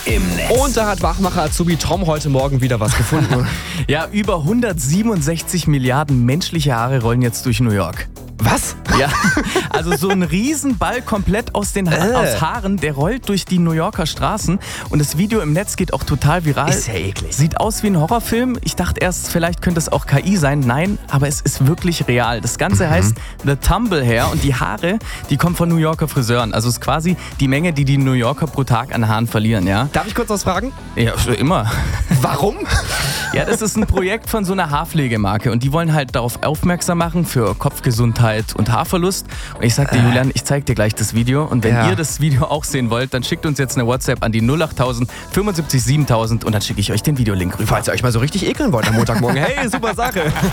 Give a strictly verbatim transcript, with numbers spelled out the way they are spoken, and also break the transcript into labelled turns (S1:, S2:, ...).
S1: im Netz.
S2: Und da hat Wachmacher Azubi Tom heute Morgen wieder was gefunden.
S3: Ja, über hundertsiebenundsechzig Milliarden menschliche Haare rollen jetzt durch New York.
S2: Was?
S3: Ja, also so ein Riesenball komplett aus den ha-
S2: Äh.
S3: aus Haaren, der rollt durch die New Yorker Straßen und das Video im Netz geht auch total viral.
S2: Ist ja eklig.
S3: Sieht aus wie ein Horrorfilm. Ich dachte erst, vielleicht könnte es auch K I sein. Nein, aber es ist wirklich real. Das Ganze
S2: Mhm.
S3: heißt The Tumble Hair und die Haare, die kommen von New Yorker Friseuren. Also es ist quasi die Menge, die die New Yorker pro Tag an Haaren verlieren, ja?
S2: Darf ich kurz was fragen?
S3: Ja, immer.
S2: Warum?
S3: Ja, das ist ein Projekt von so einer Haarpflegemarke und die wollen halt darauf aufmerksam machen für Kopfgesundheit und Haarverlust. Und ich sag dir, Julian, ich zeig dir gleich das Video und wenn
S2: Ja.
S3: ihr das Video auch sehen wollt, dann schickt uns jetzt eine WhatsApp an die null acht null null fünfundsiebzig siebentausend und dann schicke ich euch den Videolink rüber.
S2: Falls ihr euch mal so richtig ekeln wollt am Montagmorgen. Hey, super Sache.